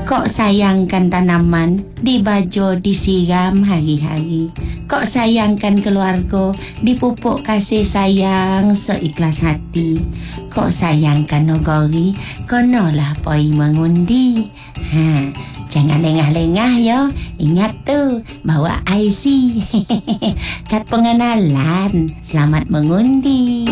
Kok sayangkan tanaman, dibajo disiram hari-hari. Kok sayangkan keluarga, dipupuk kasih sayang seikhlas hati. Kok sayangkan negeri, konolah poi mengundi. Jangan lengah-lengah yo. Ingat tu, bawa IC. Kad pengenalan. Selamat mengundi.